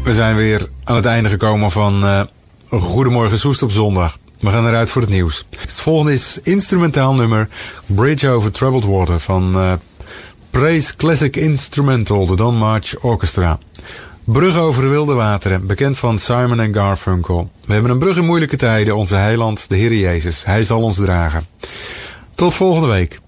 We zijn weer aan het einde gekomen van Goedemorgen Soest op zondag. We gaan eruit voor het nieuws. Het volgende is instrumentaal nummer Bridge Over Troubled Water van Praise Classic Instrumental, de Don March Orchestra. Brug over de wilde wateren, bekend van Simon en Garfunkel. We hebben een brug in moeilijke tijden, onze heiland, de Heer Jezus. Hij zal ons dragen. Tot volgende week.